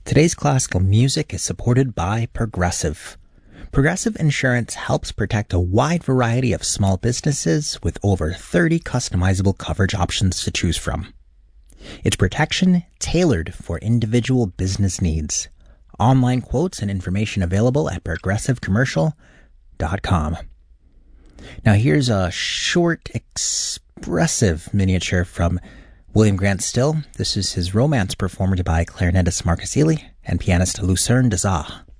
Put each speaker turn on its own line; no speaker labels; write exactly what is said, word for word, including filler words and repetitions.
Today's classical music is supported by Progressive. Progressive Insurance helps protect a wide variety of small businesses with over thirty customizable coverage options to choose from. It's protection tailored for individual business needs. Online quotes and information available at progressive commercial dot com. Now here's a short, expressive miniature from William Grant Still. This is his romance performed by clarinetist Marcus Ely and pianist Lucerne Dezat.